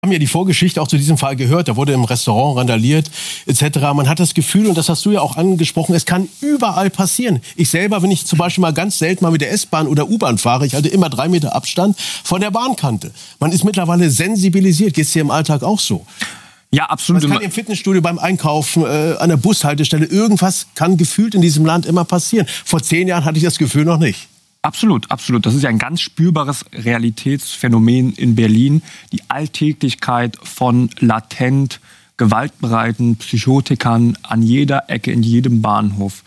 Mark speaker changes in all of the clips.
Speaker 1: Wir haben ja die Vorgeschichte auch zu diesem Fall gehört. Da wurde im Restaurant randaliert etc. Man hat das Gefühl, und das hast du ja auch angesprochen, es kann überall passieren. Ich selber, wenn ich zum Beispiel mal ganz selten mal mit der S-Bahn oder U-Bahn fahre, ich halte immer 3 Meter Abstand von der Bahnkante. Man ist mittlerweile sensibilisiert. Geht es dir im Alltag auch so?
Speaker 2: Ja, absolut.
Speaker 1: Man kann im Fitnessstudio, beim Einkaufen, an der Bushaltestelle, irgendwas kann gefühlt in diesem Land immer passieren. Vor 10 Jahren hatte ich das Gefühl noch nicht.
Speaker 2: Absolut, absolut. Das ist ja ein ganz spürbares Realitätsphänomen in Berlin. Die Alltäglichkeit von latent gewaltbereiten Psychotikern an jeder Ecke, in jedem Bahnhof,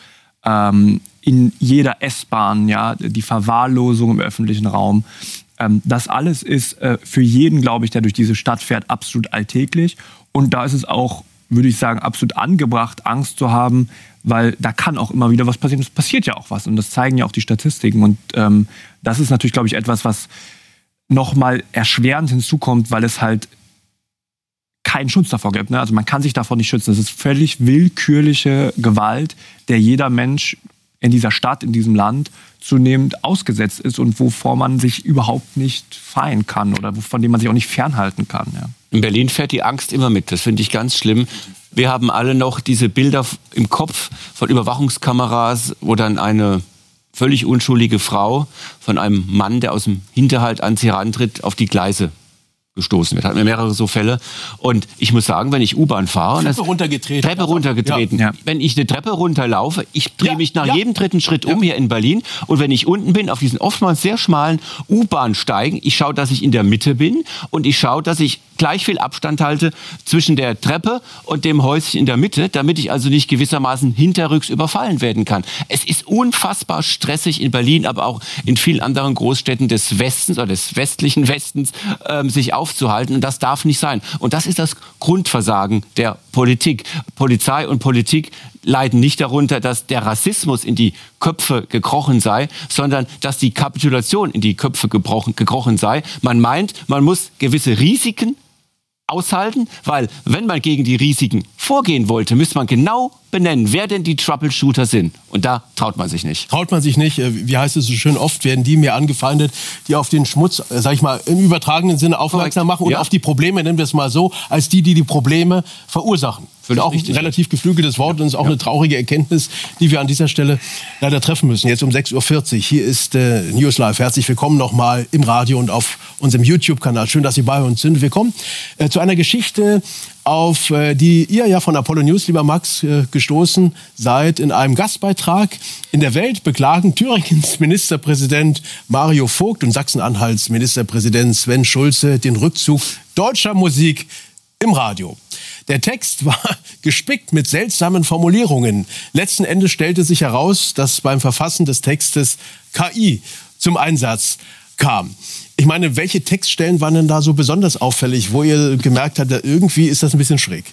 Speaker 2: in jeder S-Bahn, ja, die Verwahrlosung im öffentlichen Raum. Das alles ist für jeden, glaube ich, der durch diese Stadt fährt, absolut alltäglich. Und da ist es auch, würde ich sagen, absolut angebracht, Angst zu haben, weil da kann auch immer wieder was passieren. Es passiert ja auch was und das zeigen ja auch die Statistiken. Und das ist natürlich, glaube ich, etwas, was nochmal erschwerend hinzukommt, weil es halt keinen Schutz davor gibt. Ne? Also man kann sich davor nicht schützen. Das ist völlig willkürliche Gewalt, der jeder Mensch in dieser Stadt, in diesem Land zunehmend ausgesetzt ist und wovor man sich überhaupt nicht feien kann oder von dem man sich auch nicht fernhalten kann. Ja.
Speaker 3: In Berlin fährt die Angst immer mit. Das finde ich ganz schlimm. Wir haben alle noch diese Bilder im Kopf von Überwachungskameras, wo dann eine völlig unschuldige Frau von einem Mann, der aus dem Hinterhalt an sie herantritt, auf die Gleise gestoßen wird. Hatten wir mehrere so Fälle. Und ich muss sagen, wenn ich U-Bahn fahre... Treppe runtergetreten. Ja. Wenn ich eine Treppe runterlaufe, ich drehe mich nach jedem dritten Schritt um hier in Berlin. Und wenn ich unten bin, auf diesen oftmals sehr schmalen U-Bahn-Steigen, ich schaue, dass ich in der Mitte bin und ich schaue, dass ich gleich viel Abstand halte zwischen der Treppe und dem Häuschen in der Mitte, damit ich also nicht gewissermaßen hinterrücks überfallen werden kann. Es ist unfassbar stressig in Berlin, aber auch in vielen anderen Großstädten des Westens oder des westlichen Westens, sich aufzuhalten. Und das darf nicht sein. Und das ist das Grundversagen der Politik. Polizei und Politik leiden nicht darunter, dass der Rassismus in die Köpfe gekrochen sei, sondern dass die Kapitulation in die Köpfe gekrochen sei. Man meint, man muss gewisse Risiken aushalten, weil wenn man gegen die Risiken vorgehen wollte, müsste man genau benennen, wer denn die Troubleshooter sind. Und da traut man sich nicht.
Speaker 1: Traut man sich nicht. Wie heißt es so schön, oft werden die mehr angefeindet, die auf den Schmutz, sag ich mal, im übertragenen Sinne aufmerksam machen und auf die Probleme, nennen wir es mal so, als die Probleme verursachen. Das ist auch ein relativ geflügeltes Wort und ist auch eine traurige Erkenntnis, die wir an dieser Stelle leider treffen müssen. Jetzt um 6.40 Uhr. Hier ist News Live. Herzlich willkommen nochmal im Radio und auf unserem YouTube-Kanal. Schön, dass Sie bei uns sind. Wir kommen zu einer Geschichte, auf die ihr ja von Apollo News, lieber Max, gestoßen seid in einem Gastbeitrag. In der Welt beklagen Thüringens Ministerpräsident Mario Vogt und Sachsen-Anhalts Ministerpräsident Sven Schulze den Rückzug deutscher Musik im Radio. Der Text war gespickt mit seltsamen Formulierungen. Letzten Endes stellte sich heraus, dass beim Verfassen des Textes KI zum Einsatz kam. Ich meine, welche Textstellen waren denn da so besonders auffällig, wo ihr gemerkt habt, irgendwie ist das ein bisschen schräg?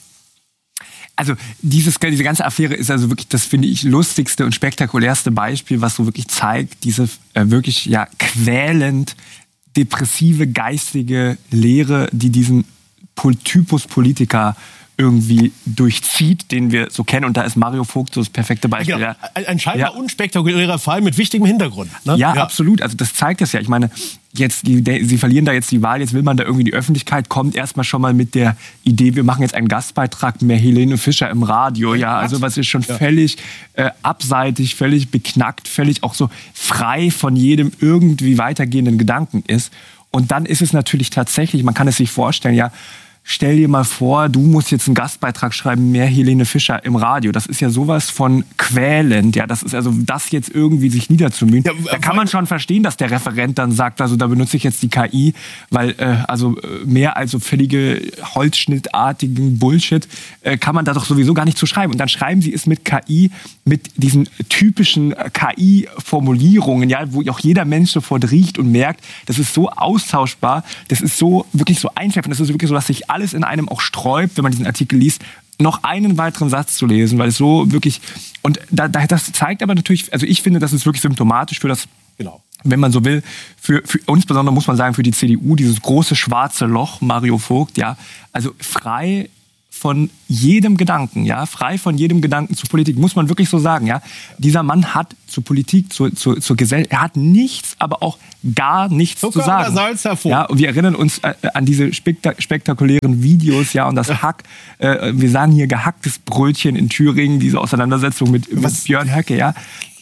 Speaker 2: Also diese ganze Affäre ist also wirklich das, finde ich, lustigste und spektakulärste Beispiel, was so wirklich zeigt, diese wirklich quälend depressive geistige Lehre, die diesen Typus Politiker irgendwie durchzieht, den wir so kennen. Und da ist Mario Vogt so das perfekte Beispiel.
Speaker 1: Genau. Ein scheinbar unspektakulärer Fall mit wichtigem Hintergrund. Ne?
Speaker 2: Ja, absolut. Also das zeigt es ja. Ich meine, jetzt sie verlieren da jetzt die Wahl, jetzt will man da irgendwie die Öffentlichkeit, kommt erstmal schon mal mit der Idee, wir machen jetzt einen Gastbeitrag mit Helene Fischer im Radio. Ja, also was ist schon völlig abseitig, völlig beknackt, völlig auch so frei von jedem irgendwie weitergehenden Gedanken ist. Und dann ist es natürlich tatsächlich, man kann es sich vorstellen, ja, stell dir mal vor, du musst jetzt einen Gastbeitrag schreiben, mehr Helene Fischer im Radio. Das ist ja sowas von quälend. Ja, das ist also, das jetzt irgendwie sich niederzumühen. Ja, da kann man schon verstehen, dass der Referent dann sagt, also da benutze ich jetzt die KI, weil mehr als so völlige holzschnittartigen Bullshit kann man da doch sowieso gar nicht zu schreiben. Und dann schreiben sie es mit KI, mit diesen typischen KI-Formulierungen, ja, wo auch jeder Mensch sofort riecht und merkt, das ist so austauschbar, das ist so wirklich so einschläfernd, das ist wirklich so, dass sich alles in einem auch sträubt, wenn man diesen Artikel liest, noch einen weiteren Satz zu lesen, weil es so wirklich, und das zeigt aber natürlich, also ich finde, das ist wirklich symptomatisch für das, wenn man so will, für insbesondere muss man sagen, für die CDU, dieses große schwarze Loch, Mario Vogt, ja, also frei von jedem Gedanken, ja, frei von jedem Gedanken zur Politik, muss man wirklich so sagen, ja. Dieser Mann hat zur Politik, zur Gesellschaft, er hat nichts, aber auch gar nichts zu sagen.
Speaker 1: Salz hervor.
Speaker 2: Ja, und wir erinnern uns an diese spektakulären Videos, ja, und das Hack, wir sagen hier gehacktes Brötchen in Thüringen, diese Auseinandersetzung mit Björn Höcke, ja.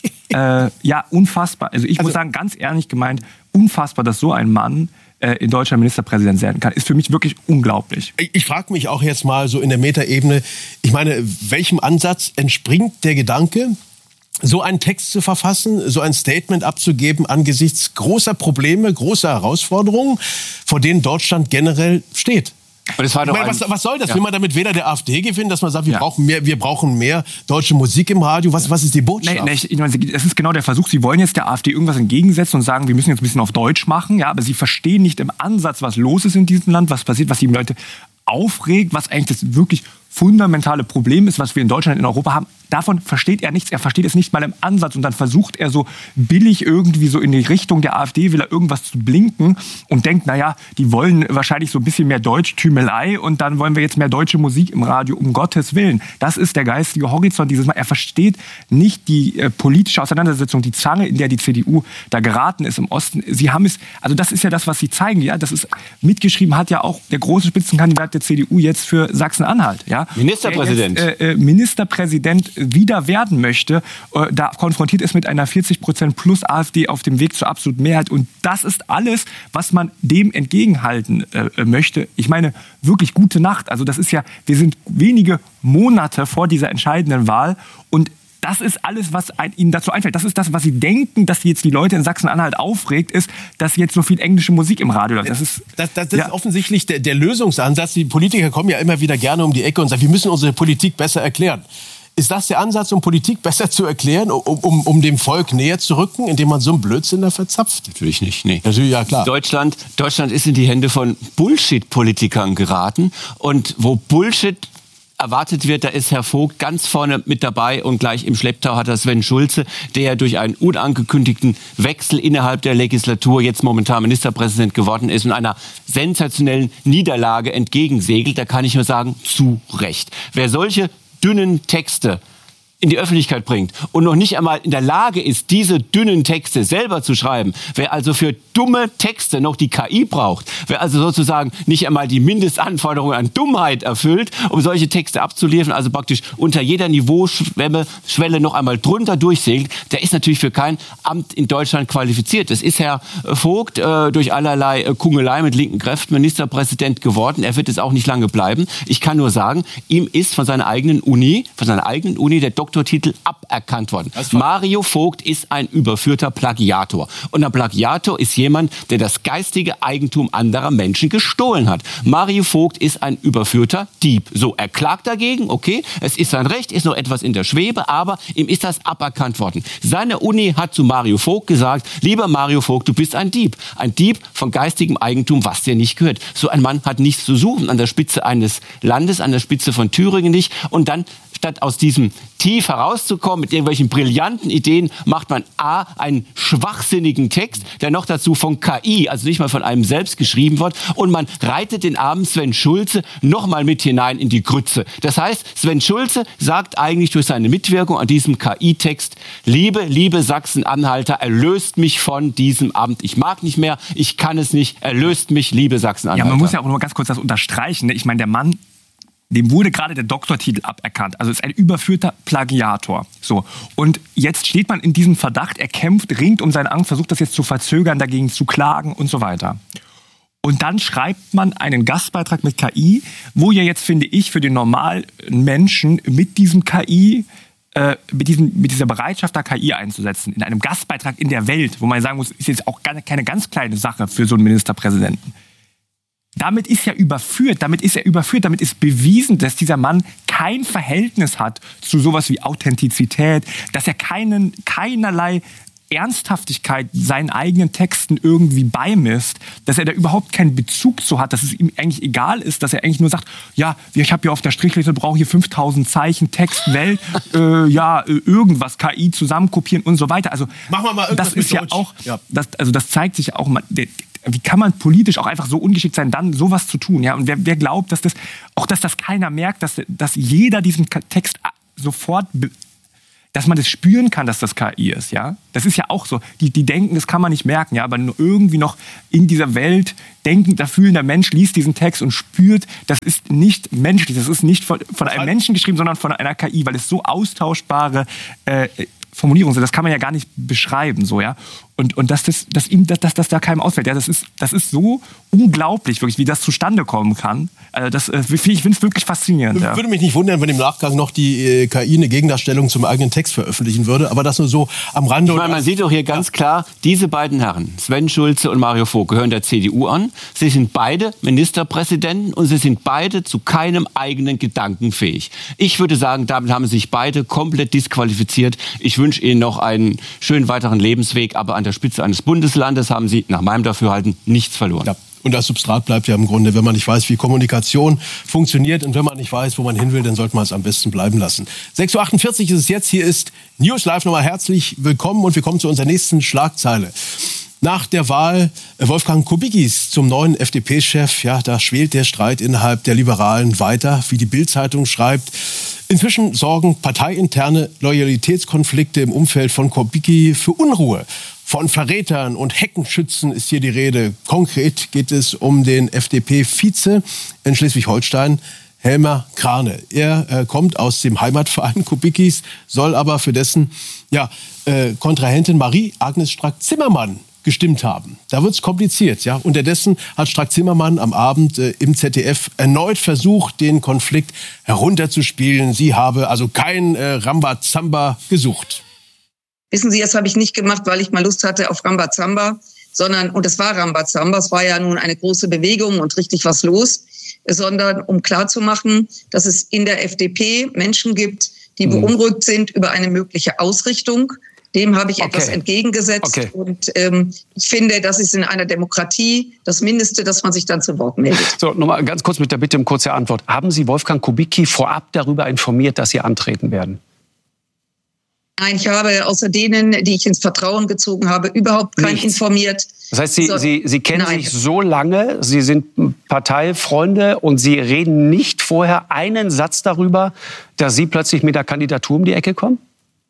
Speaker 2: Ja, unfassbar. Also ich muss sagen, ganz ehrlich gemeint, unfassbar, dass so ein Mann in Deutschland Ministerpräsident werden kann, ist für mich wirklich unglaublich.
Speaker 1: Ich frage mich auch jetzt mal so in der Metaebene, ich meine, welchem Ansatz entspringt der Gedanke, so einen Text zu verfassen, so ein Statement abzugeben angesichts großer Probleme, großer Herausforderungen, vor denen Deutschland generell steht?
Speaker 3: Das war doch
Speaker 1: was soll das? Ja. Will man damit weder der AfD gewinnen, dass man sagt, wir brauchen mehr deutsche Musik im Radio? Was ist die Botschaft?
Speaker 2: Ich meine, das ist genau der Versuch. Sie wollen jetzt der AfD irgendwas entgegensetzen und sagen, wir müssen jetzt ein bisschen auf Deutsch machen. Ja, aber sie verstehen nicht im Ansatz, was los ist in diesem Land, was passiert, was die Leute aufregt, was eigentlich das wirklich fundamentale Problem ist, was wir in Deutschland, in Europa haben. Davon versteht er nichts. Er versteht es nicht mal im Ansatz. Und dann versucht er so billig irgendwie so in die Richtung der AfD, will er irgendwas zu blinken und denkt, naja, die wollen wahrscheinlich so ein bisschen mehr Deutschtümelei und dann wollen wir jetzt mehr deutsche Musik im Radio, um Gottes Willen. Das ist der geistige Horizont dieses Mal. Er versteht nicht die politische Auseinandersetzung, die Zange, in der die CDU da geraten ist im Osten. Sie haben es, also das ist ja das, was sie zeigen. Ja, das ist mitgeschrieben, hat ja auch der große Spitzenkandidat der CDU jetzt für Sachsen-Anhalt. Ja,
Speaker 3: Ministerpräsident.
Speaker 2: Der jetzt, Ministerpräsident wieder werden möchte, da konfrontiert ist mit einer 40% plus AfD auf dem Weg zur absoluten Mehrheit. Und das ist alles, was man dem entgegenhalten möchte. Ich meine, wirklich gute Nacht. Also das ist ja, wir sind wenige Monate vor dieser entscheidenden Wahl und das ist alles, was ihnen dazu einfällt. Das ist das, was sie denken, dass jetzt die Leute in Sachsen-Anhalt aufregt, ist, dass jetzt so viel englische Musik im Radio läuft. Das ist
Speaker 1: offensichtlich der Lösungsansatz. Die Politiker kommen ja immer wieder gerne um die Ecke und sagen, wir müssen unsere Politik besser erklären. Ist das der Ansatz, um Politik besser zu erklären, um dem Volk näher zu rücken, indem man so einen Blödsinn da verzapft?
Speaker 3: Natürlich nicht, nee.
Speaker 1: Natürlich, ja klar.
Speaker 3: Deutschland ist in die Hände von Bullshit-Politikern geraten. Und wo Bullshit erwartet wird, da ist Herr Vogt ganz vorne mit dabei und gleich im Schlepptau hat er Sven Schulze, der durch einen unangekündigten Wechsel innerhalb der Legislatur jetzt momentan Ministerpräsident geworden ist und einer sensationellen Niederlage entgegensegelt. Da kann ich nur sagen, zu Recht. Wer solche dünnen Texte in die Öffentlichkeit bringt und noch nicht einmal in der Lage ist, diese dünnen Texte selber zu schreiben, wer also für dumme Texte noch die KI braucht, wer also sozusagen nicht einmal die Mindestanforderungen an Dummheit erfüllt, um solche Texte abzuliefern, also praktisch unter jeder Niveauschwelle noch einmal drunter durchsegelt, der ist natürlich für kein Amt in Deutschland qualifiziert. Das ist Herr Vogt durch allerlei Kungelei mit linken Kräften Ministerpräsident geworden. Er wird es auch nicht lange bleiben. Ich kann nur sagen, ihm ist von seiner eigenen Uni der Doktortitel aberkannt worden. Mario Vogt ist ein überführter Plagiator. Und ein Plagiator ist jemand, der das geistige Eigentum anderer Menschen gestohlen hat. Mario Vogt ist ein überführter Dieb. So, er klagt dagegen, okay, es ist sein Recht, ist noch etwas in der Schwebe, aber ihm ist das aberkannt worden. Seine Uni hat zu Mario Vogt gesagt, lieber Mario Vogt, du bist ein Dieb. Ein Dieb von geistigem Eigentum, was dir nicht gehört. So ein Mann hat nichts zu suchen an der Spitze eines Landes, an der Spitze von Thüringen nicht. Und dann, statt aus diesem Tief herauszukommen mit irgendwelchen brillanten Ideen, macht man A, einen schwachsinnigen Text, der noch dazu von KI, also nicht mal von einem selbst geschrieben wird, und man reitet den armen Sven Schulze noch mal mit hinein in die Grütze. Das heißt, Sven Schulze sagt eigentlich durch seine Mitwirkung an diesem KI-Text, liebe Sachsen-Anhalter, erlöst mich von diesem Amt. Ich mag nicht mehr, ich kann es nicht, erlöst mich, liebe Sachsen-Anhalter.
Speaker 2: Ja, man muss ja auch noch mal ganz kurz das unterstreichen. Ich meine, der Mann, dem wurde gerade der Doktortitel aberkannt. Also ist ein überführter Plagiator. So. Und jetzt steht man in diesem Verdacht, er kämpft, ringt um seine Angst, versucht das jetzt zu verzögern, dagegen zu klagen und so weiter. Und dann schreibt man einen Gastbeitrag mit KI, wo ja jetzt, finde ich, für den normalen Menschen mit diesem KI, mit dieser Bereitschaft, da KI einzusetzen, in einem Gastbeitrag in der Welt, wo man sagen muss, ist jetzt auch keine ganz kleine Sache für so einen Ministerpräsidenten. Damit ist er überführt, damit ist bewiesen, dass dieser Mann kein Verhältnis hat zu sowas wie Authentizität, dass er keinerlei Ernsthaftigkeit seinen eigenen Texten irgendwie beimisst, dass er da überhaupt keinen Bezug zu hat, dass es ihm eigentlich egal ist, dass er eigentlich nur sagt, ja, ich habe hier auf der Strichliste, brauche hier 5000 Zeichen, Text, Welt, irgendwas, KI zusammenkopieren und so weiter. Also
Speaker 1: machen wir mal
Speaker 2: das ist ja auch, das zeigt sich auch, wie kann man politisch auch einfach so ungeschickt sein, dann sowas zu tun? Ja? Und wer glaubt, dass das keiner merkt, dass jeder diesen Text sofort, dass man das spüren kann, dass das KI ist, ja? Das ist ja auch so. Die denken, das kann man nicht merken, ja? Aber nur irgendwie noch in dieser Welt denkender, fühlender Mensch liest diesen Text und spürt, das ist nicht menschlich, das ist nicht von einem Menschen geschrieben, sondern von einer KI, weil es so austauschbare Formulierungen sind. Das kann man ja gar nicht beschreiben, so, ja? Und dass das da keinem ausfällt, ja, das ist so unglaublich, wirklich, wie das zustande kommen kann. Also ich finde es wirklich faszinierend.
Speaker 1: Ja. Würde mich nicht wundern, wenn im Nachgang noch die KI eine Gegendarstellung zum eigenen Text veröffentlichen würde, aber das nur so am Rande.
Speaker 3: Ich meine, man sieht doch hier ganz klar, diese beiden Herren, Sven Schulze und Mario Vogt, gehören der CDU an. Sie sind beide Ministerpräsidenten und sie sind beide zu keinem eigenen Gedanken fähig. Ich würde sagen, damit haben sich beide komplett disqualifiziert. Ich wünsche Ihnen noch einen schönen weiteren Lebensweg, aber an der Spitze eines Bundeslandes haben Sie nach meinem Dafürhalten nichts verloren.
Speaker 1: Ja. Und das Substrat bleibt ja im Grunde, wenn man nicht weiß, wie Kommunikation funktioniert und wenn man nicht weiß, wo man hin will, dann sollte man es am besten bleiben lassen. 6.48 Uhr ist es jetzt, hier ist News Live, nochmal herzlich willkommen und wir kommen zu unserer nächsten Schlagzeile. Nach der Wahl Wolfgang Kubickis zum neuen FDP-Chef, ja, da schwelt der Streit innerhalb der Liberalen weiter, wie die Bild-Zeitung schreibt. Inzwischen sorgen parteiinterne Loyalitätskonflikte im Umfeld von Kubicki für Unruhe. Von Verrätern und Heckenschützen ist hier die Rede. Konkret geht es um den FDP-Vize in Schleswig-Holstein, Helmer Krane. Er kommt aus dem Heimatverein Kubickis, soll aber für dessen Kontrahentin Marie-Agnes Strack-Zimmermann gestimmt haben. Da wird's kompliziert. Ja? Unterdessen hat Strack-Zimmermann am Abend im ZDF erneut versucht, den Konflikt herunterzuspielen. Sie habe also kein Rambazamba gesucht.
Speaker 4: Wissen Sie, das habe ich nicht gemacht, weil ich mal Lust hatte auf Rambazamba, und es war Rambazamba, es war ja nun eine große Bewegung und richtig was los, sondern um klarzumachen, dass es in der FDP Menschen gibt, die beunruhigt sind über eine mögliche Ausrichtung. Dem habe ich etwas entgegengesetzt. Okay. Und ich finde, das ist in einer Demokratie das Mindeste, dass man sich dann zu Wort meldet.
Speaker 5: So, nochmal ganz kurz mit der Bitte um kurze Antwort. Haben Sie Wolfgang Kubicki vorab darüber informiert, dass Sie antreten werden?
Speaker 4: Nein, ich habe außer denen, die ich ins Vertrauen gezogen habe, überhaupt keinen informiert.
Speaker 5: Das heißt, Sie kennen sich so lange, Sie sind Parteifreunde und Sie reden nicht vorher einen Satz darüber, dass Sie plötzlich mit der Kandidatur um die Ecke kommen?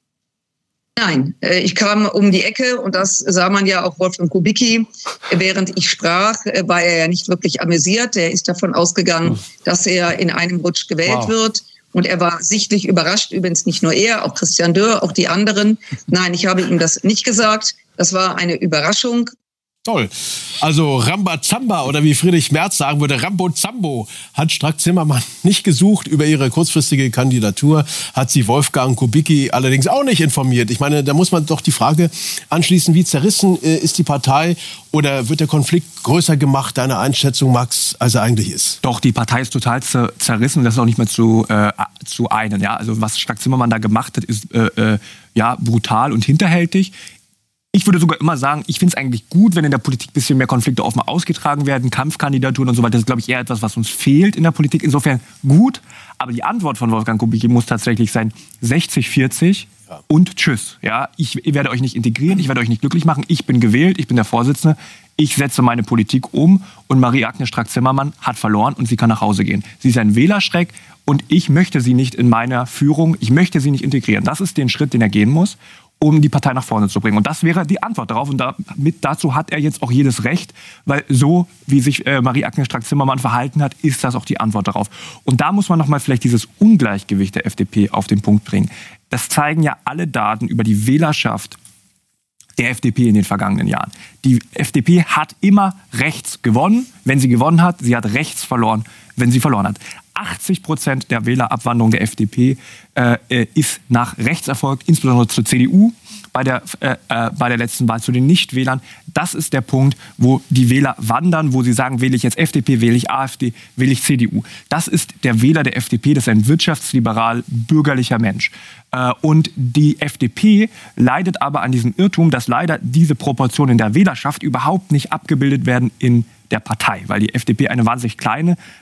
Speaker 4: Nein, ich kam um die Ecke und das sah man ja auch Wolfgang Kubicki. Während ich sprach, war er ja nicht wirklich amüsiert. Er ist davon ausgegangen, dass er in einem Rutsch gewählt wird. Und er war sichtlich überrascht, übrigens nicht nur er, auch Christian Dörr, auch die anderen. Nein, ich habe ihm das nicht gesagt. Das war eine Überraschung.
Speaker 1: Toll. Also Rambazamba oder wie Friedrich Merz sagen würde, Rambozambo hat Strack-Zimmermann nicht gesucht. Über ihre kurzfristige Kandidatur hat sie Wolfgang Kubicki allerdings auch nicht informiert. Ich meine, da muss man doch die Frage anschließen, wie zerrissen ist die Partei oder wird der Konflikt größer gemacht, deine Einschätzung, Max, als er eigentlich ist?
Speaker 2: Doch, die Partei ist total zerrissen. Das ist auch nicht mehr zu einen. Ja? Also was Strack-Zimmermann da gemacht hat, ist brutal und hinterhältig. Ich würde sogar immer sagen, ich finde es eigentlich gut, wenn in der Politik ein bisschen mehr Konflikte offen ausgetragen werden, Kampfkandidaturen und so weiter. Das ist, glaube ich, eher etwas, was uns fehlt in der Politik. Insofern gut, aber die Antwort von Wolfgang Kubicki muss tatsächlich sein 60-40 und tschüss. Ja, ich werde euch nicht integrieren, ich werde euch nicht glücklich machen. Ich bin gewählt, ich bin der Vorsitzende. Ich setze meine Politik um und Marie-Agnes Strack-Zimmermann hat verloren und sie kann nach Hause gehen. Sie ist ein Wählerschreck und ich möchte sie nicht in meiner Führung, ich möchte sie nicht integrieren. Das ist der Schritt, den er gehen muss, um die Partei nach vorne zu bringen. Und das wäre die Antwort darauf. Und dazu hat er jetzt auch jedes Recht, weil so, wie sich Marie-Agnes Strack-Zimmermann verhalten hat, ist das auch die Antwort darauf. Und da muss man nochmal vielleicht dieses Ungleichgewicht der FDP auf den Punkt bringen. Das zeigen ja alle Daten über die Wählerschaft der FDP in den vergangenen Jahren. Die FDP hat immer rechts gewonnen, wenn sie gewonnen hat. Sie hat rechts verloren, wenn sie verloren hat. 80% der Wählerabwanderung der FDP ist nach rechts erfolgt, insbesondere zur CDU bei der letzten Wahl, zu den Nichtwählern. Das ist der Punkt, wo die Wähler wandern, wo sie sagen, wähle ich jetzt FDP, wähle ich AfD, wähle ich CDU. Das ist der Wähler der FDP, das ist ein wirtschaftsliberal bürgerlicher Mensch. Und die FDP leidet aber an diesem Irrtum, dass leider diese Proportionen in der Wählerschaft überhaupt nicht abgebildet werden in der Partei, weil die FDP eine wahnsinnig kleine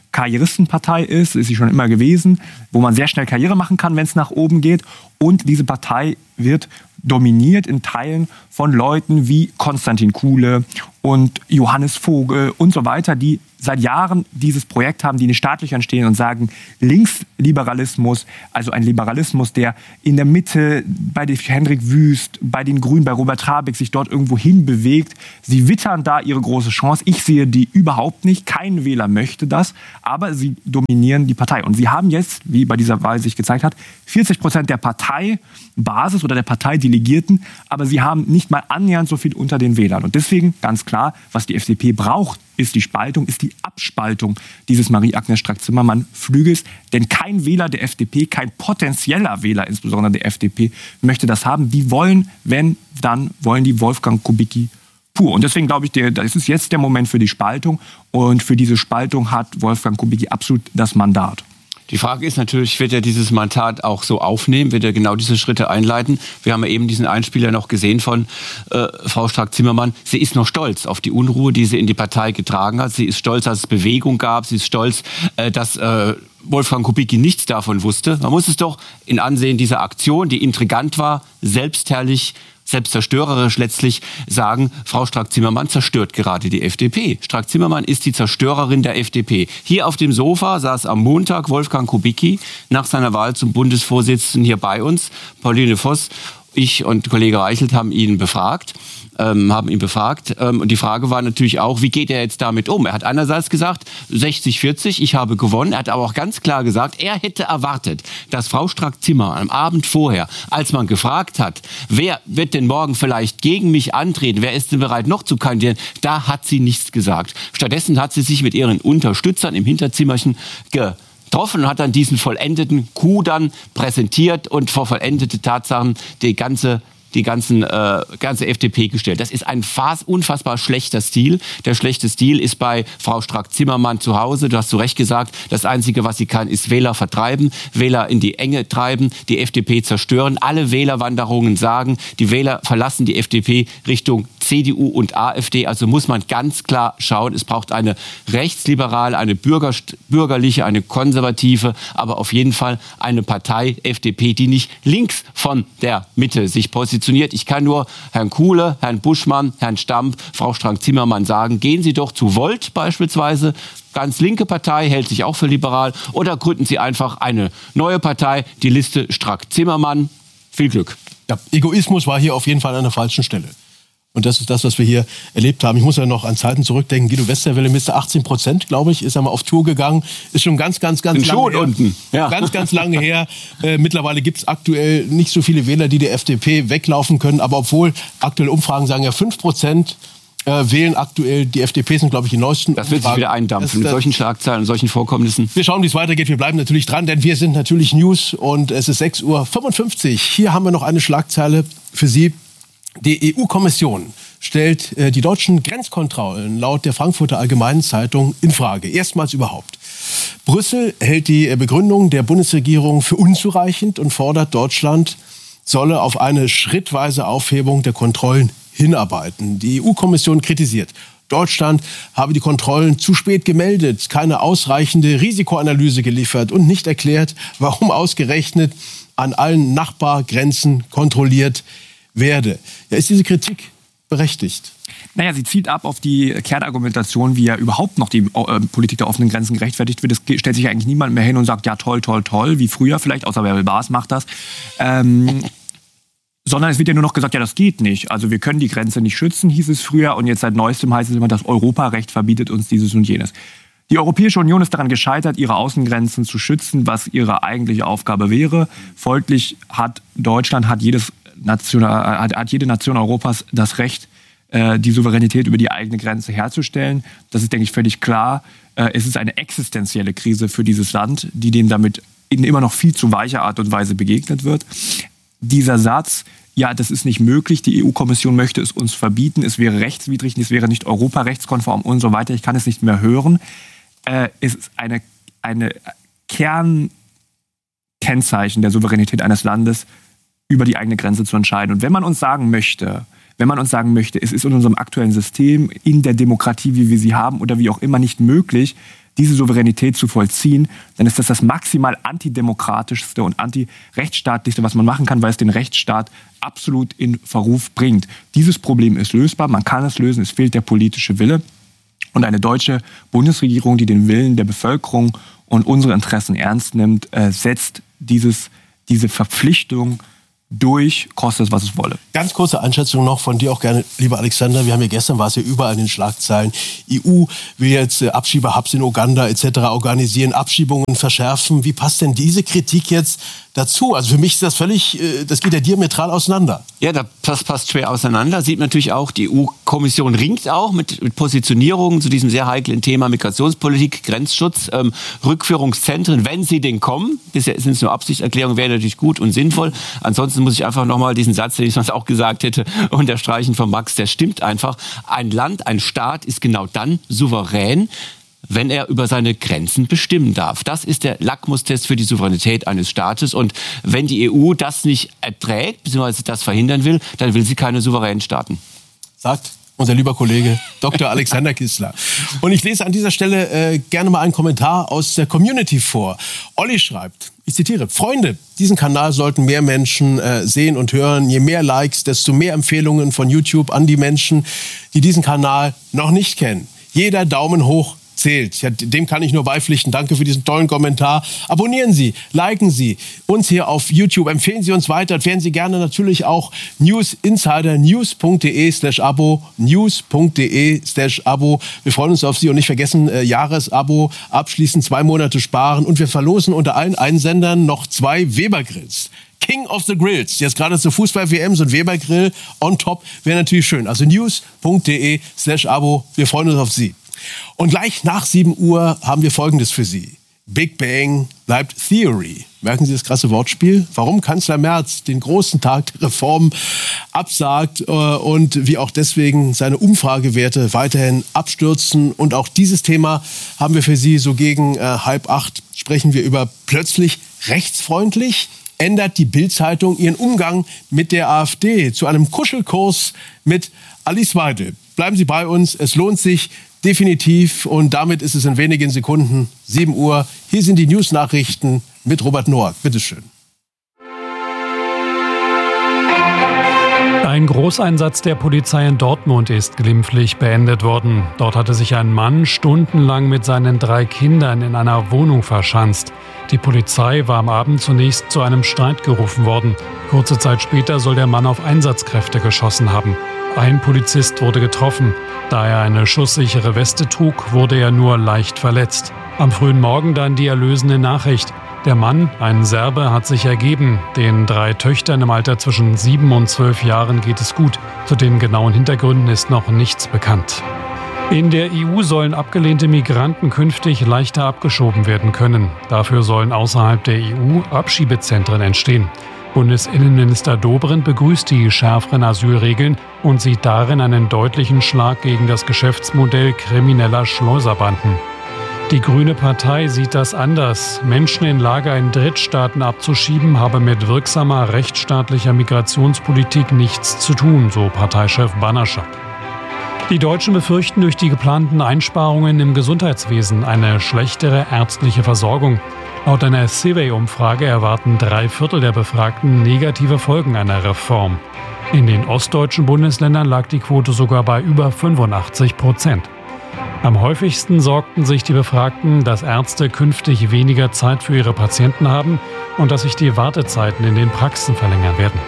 Speaker 2: Karrieristenpartei ist sie schon immer gewesen, wo man sehr schnell Karriere machen kann, wenn es nach oben geht. Und diese Partei wird dominiert in Teilen von Leuten wie Konstantin Kuhle und Johannes Vogel und so weiter, die seit Jahren dieses Projekt haben, die in den Startlöchern stehen und sagen, Linksliberalismus, also ein Liberalismus, der in der Mitte bei Hendrik Wüst, bei den Grünen, bei Robert Habeck sich dort irgendwo hinbewegt. Sie wittern da ihre große Chance. Ich sehe die überhaupt nicht. Kein Wähler möchte das, aber sie dominieren die Partei. Und sie haben jetzt, wie bei dieser Wahl sich gezeigt hat, 40% der Parteibasis oder der Parteidelegierten, aber sie haben nicht mal annähernd so viel unter den Wählern. Und deswegen ganz klar, was die FDP braucht, ist die Spaltung, ist die Abspaltung dieses Marie-Agnes Strack-Zimmermann-Flügels. Denn kein Wähler der FDP, kein potenzieller Wähler insbesondere der FDP, möchte das haben. Die wollen, wenn, dann wollen die Wolfgang Kubicki pur. Und deswegen glaube ich, das ist jetzt der Moment für die Spaltung. Und für diese Spaltung hat Wolfgang Kubicki absolut das Mandat.
Speaker 3: Die Frage ist natürlich, wird er dieses Mandat auch so aufnehmen? Wird er genau diese Schritte einleiten? Wir haben ja eben diesen Einspieler noch gesehen von Frau Strack-Zimmermann. Sie ist noch stolz auf die Unruhe, die sie in die Partei getragen hat. Sie ist stolz, dass es Bewegung gab. Sie ist stolz, dass Wolfgang Kubicki nichts davon wusste. Man muss es doch in Ansehen dieser Aktion, die intrigant war, selbstherrlich, selbstzerstörerisch letztlich sagen, Frau Strack-Zimmermann zerstört gerade die FDP. Strack-Zimmermann ist die Zerstörerin der FDP. Hier auf dem Sofa saß am Montag Wolfgang Kubicki nach seiner Wahl zum Bundesvorsitzenden hier bei uns. Pauline Voss, ich und Kollege Reichelt haben ihn befragt. Und die Frage war natürlich auch, wie geht er jetzt damit um? Er hat einerseits gesagt, 60-40, ich habe gewonnen. Er hat aber auch ganz klar gesagt, er hätte erwartet, dass Frau Strack-Zimmermann am Abend vorher, als man gefragt hat, wer wird denn morgen vielleicht gegen mich antreten, wer ist denn bereit noch zu kandidieren, da hat sie nichts gesagt. Stattdessen hat sie sich mit ihren Unterstützern im Hinterzimmerchen getroffen und hat dann diesen vollendeten Coup dann präsentiert und vor vollendete Tatsachen die ganze FDP gestellt. Das ist ein unfassbar schlechter Stil. Der schlechte Stil ist bei Frau Strack-Zimmermann zu Hause. Du hast zu Recht gesagt, das Einzige, was sie kann, ist Wähler vertreiben, Wähler in die Enge treiben, die FDP zerstören. Alle Wählerwanderungen sagen, die Wähler verlassen die FDP Richtung CDU und AfD. Also muss man ganz klar schauen, es braucht eine rechtsliberale, eine bürgerliche, eine konservative, aber auf jeden Fall eine Partei, FDP, die nicht links von der Mitte sich positioniert. Ich kann nur Herrn Kuhle, Herrn Buschmann, Herrn Stamp, Frau Strack-Zimmermann sagen, gehen Sie doch zu Volt beispielsweise, ganz linke Partei, hält sich auch für liberal, oder gründen Sie einfach eine neue Partei, die Liste Strack-Zimmermann. Viel Glück.
Speaker 1: Ja, Egoismus war hier auf jeden Fall an der falschen Stelle. Und das ist das, was wir hier erlebt haben. Ich muss ja noch an Zeiten zurückdenken. Guido Westerwelle mit 18%, glaube ich, ist einmal auf Tour gegangen. Ist schon ganz lange her.
Speaker 3: Unten. Ja.
Speaker 1: Ganz lange her. Mittlerweile gibt es aktuell nicht so viele Wähler, die der FDP weglaufen können. Aber obwohl aktuelle Umfragen sagen ja 5% wählen aktuell die FDP, sind, glaube ich, die neuesten
Speaker 3: Das wird sich wieder eindampfen mit solchen Schlagzeilen und solchen Vorkommnissen.
Speaker 1: Wir schauen, wie es weitergeht. Wir bleiben natürlich dran, denn wir sind natürlich News. Und es ist 6:55 Uhr. Hier haben wir noch eine Schlagzeile für Sie. Die EU-Kommission stellt die deutschen Grenzkontrollen laut der Frankfurter Allgemeinen Zeitung in Frage. Erstmals überhaupt. Brüssel hält die Begründung der Bundesregierung für unzureichend und fordert, Deutschland solle auf eine schrittweise Aufhebung der Kontrollen hinarbeiten. Die EU-Kommission kritisiert, Deutschland habe die Kontrollen zu spät gemeldet, keine ausreichende Risikoanalyse geliefert und nicht erklärt, warum ausgerechnet an allen Nachbargrenzen kontrolliert werde. Ja, ist diese Kritik berechtigt?
Speaker 2: Naja, sie zielt ab auf die Kernargumentation, wie ja überhaupt noch die Politik der offenen Grenzen gerechtfertigt wird. Es stellt sich eigentlich niemand mehr hin und sagt, ja toll, toll, toll, wie früher vielleicht, außer Bärbel Baas macht das. Sondern es wird ja nur noch gesagt, ja, das geht nicht. Also wir können die Grenze nicht schützen, hieß es früher. Und jetzt seit Neuestem heißt es immer, das Europarecht verbietet uns dieses und jenes. Die Europäische Union ist daran gescheitert, ihre Außengrenzen zu schützen, was ihre eigentliche Aufgabe wäre. Folglich hat Deutschland, hat jede Nation Europas das Recht, die Souveränität über die eigene Grenze herzustellen. Das ist, denke ich, völlig klar. Es ist eine existenzielle Krise für dieses Land, die dem damit in immer noch viel zu weicher Art und Weise begegnet wird. Dieser Satz, ja, das ist nicht möglich, die EU-Kommission möchte es uns verbieten, es wäre rechtswidrig, es wäre nicht europarechtskonform und so weiter, ich kann es nicht mehr hören. Es ist eine Kernkennzeichen der Souveränität eines Landes, über die eigene Grenze zu entscheiden. Und wenn man uns sagen möchte, es ist in unserem aktuellen System, in der Demokratie, wie wir sie haben oder wie auch immer, nicht möglich, diese Souveränität zu vollziehen, dann ist das maximal antidemokratischste und antirechtsstaatlichste, was man machen kann, weil es den Rechtsstaat absolut in Verruf bringt. Dieses Problem ist lösbar, man kann es lösen, es fehlt der politische Wille. Und eine deutsche Bundesregierung, die den Willen der Bevölkerung und unsere Interessen ernst nimmt, setzt diese Verpflichtung durch, kostet es, was es wolle.
Speaker 1: Ganz kurze Einschätzung noch von dir auch gerne, lieber Alexander. Wir haben ja gestern, war es ja überall in den Schlagzeilen, EU will jetzt Abschieber-Hubs in Uganda etc. organisieren, Abschiebungen verschärfen. Wie passt denn diese Kritik jetzt dazu? Also für mich ist das völlig, das geht ja diametral auseinander.
Speaker 3: Ja, das passt schwer auseinander. Sieht man natürlich auch, die EU-Kommission ringt auch mit Positionierungen zu diesem sehr heiklen Thema Migrationspolitik, Grenzschutz, Rückführungszentren, wenn sie denn kommen. Bisher sind es nur Absichtserklärungen, wäre natürlich gut und sinnvoll. Ansonsten muss ich einfach nochmal diesen Satz, den ich sonst auch gesagt hätte, unterstreichen von Max, der stimmt einfach. Ein Land, ein Staat ist genau dann souverän, wenn er über seine Grenzen bestimmen darf. Das ist der Lackmustest für die Souveränität eines Staates. Und wenn die EU das nicht erträgt, bzw. das verhindern will, dann will sie keine souveränen Staaten.
Speaker 1: Sagt unser lieber Kollege Dr. Alexander Kissler. Und ich lese an dieser Stelle gerne mal einen Kommentar aus der Community vor. Olli schreibt, ich zitiere, Freunde, diesen Kanal sollten mehr Menschen sehen und hören. Je mehr Likes, desto mehr Empfehlungen von YouTube an die Menschen, die diesen Kanal noch nicht kennen. Jeder Daumen hoch zählt. Ja, dem kann ich nur beipflichten. Danke für diesen tollen Kommentar. Abonnieren Sie, liken Sie uns hier auf YouTube, empfehlen Sie uns weiter, empfehlen Sie gerne natürlich auch News Insider, news.de/abo, news.de/abo. Wir freuen uns auf Sie und nicht vergessen, Jahresabo abschließen, 2 Monate sparen und wir verlosen unter allen Einsendern noch 2 Weber-Grills. King of the Grills. Jetzt gerade zur Fußball-WM, so ein Weber-Grill on top wäre natürlich schön. Also news.de/abo. Wir freuen uns auf Sie. Und gleich nach 7 Uhr haben wir Folgendes für Sie. Big Bang bleibt Theory. Merken Sie das krasse Wortspiel? Warum Kanzler Merz den großen Tag der Reform absagt und wie auch deswegen seine Umfragewerte weiterhin abstürzen. Und auch dieses Thema haben wir für Sie so gegen 7:30 sprechen wir über plötzlich rechtsfreundlich. Ändert die Bild-Zeitung ihren Umgang mit der AfD zu einem Kuschelkurs mit Alice Weidel. Bleiben Sie bei uns, es lohnt sich definitiv und damit ist es in wenigen Sekunden 7 Uhr. Hier sind die News-Nachrichten mit Robert Noack. Bitte schön.
Speaker 6: Ein Großeinsatz der Polizei in Dortmund ist glimpflich beendet worden. Dort hatte sich ein Mann stundenlang mit seinen 3 Kindern in einer Wohnung verschanzt. Die Polizei war am Abend zunächst zu einem Streit gerufen worden. Kurze Zeit später soll der Mann auf Einsatzkräfte geschossen haben. Ein Polizist wurde getroffen. Da er eine schusssichere Weste trug, wurde er nur leicht verletzt. Am frühen Morgen dann die erlösende Nachricht. Der Mann, ein Serbe, hat sich ergeben. Den 3 Töchtern im Alter zwischen 7 und 12 Jahren geht es gut. Zu den genauen Hintergründen ist noch nichts bekannt. In der EU sollen abgelehnte Migranten künftig leichter abgeschoben werden können. Dafür sollen außerhalb der EU Abschiebezentren entstehen. Bundesinnenminister Dobrindt begrüßt die schärferen Asylregeln und sieht darin einen deutlichen Schlag gegen das Geschäftsmodell krimineller Schleuserbanden. Die Grüne Partei sieht das anders. Menschen in Lager in Drittstaaten abzuschieben, habe mit wirksamer rechtsstaatlicher Migrationspolitik nichts zu tun, so Parteichef Banaszak. Die Deutschen befürchten durch die geplanten Einsparungen im Gesundheitswesen eine schlechtere ärztliche Versorgung. Laut einer Survey-Umfrage erwarten 3/4 der Befragten negative Folgen einer Reform. In den ostdeutschen Bundesländern lag die Quote sogar bei über 85%. Am häufigsten sorgten sich die Befragten, dass Ärzte künftig weniger Zeit für ihre Patienten haben und dass sich die Wartezeiten in den Praxen verlängern werden.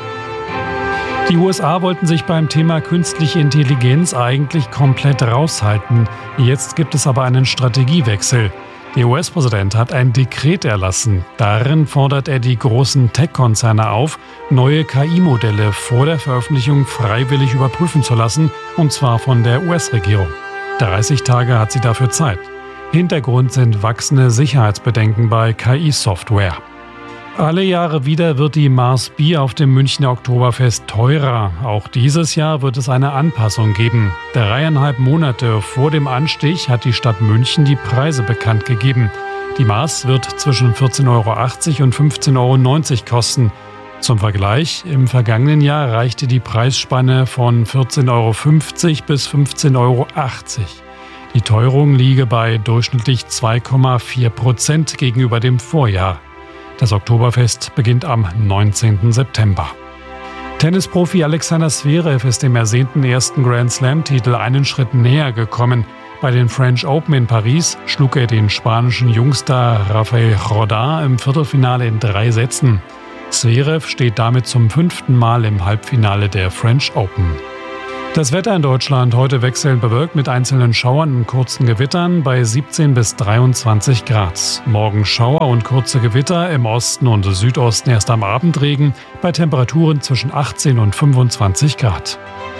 Speaker 6: Die USA wollten sich beim Thema künstliche Intelligenz eigentlich komplett raushalten. Jetzt gibt es aber einen Strategiewechsel. Der US-Präsident hat ein Dekret erlassen. Darin fordert er die großen Tech-Konzerne auf, neue KI-Modelle vor der Veröffentlichung freiwillig überprüfen zu lassen, und zwar von der US-Regierung. 30 Tage hat sie dafür Zeit. Hintergrund sind wachsende Sicherheitsbedenken bei KI-Software. Alle Jahre wieder wird die Mars Bier auf dem Münchner Oktoberfest teurer. Auch dieses Jahr wird es eine Anpassung geben. 3,5 Monate vor dem Anstich hat die Stadt München die Preise bekannt gegeben. Die Mars wird zwischen 14,80 € und 15,90 € kosten. Zum Vergleich, im vergangenen Jahr reichte die Preisspanne von 14,50 € bis 15,80 €. Die Die Teuerung liege bei durchschnittlich 2,4% gegenüber dem Vorjahr. Das Oktoberfest beginnt am 19. September. Tennisprofi Alexander Zverev ist dem ersehnten ersten Grand-Slam-Titel einen Schritt näher gekommen. Bei den French Open in Paris schlug er den spanischen Jungstar Rafael Rodin im Viertelfinale in 3 Sätzen. Zverev steht damit zum 5. Mal im Halbfinale der French Open. Das Wetter in Deutschland heute wechselnd bewölkt mit einzelnen Schauern und kurzen Gewittern bei 17 bis 23 Grad. Morgen Schauer und kurze Gewitter, im Osten und Südosten erst am Abend Regen, bei Temperaturen zwischen 18 und 25 Grad.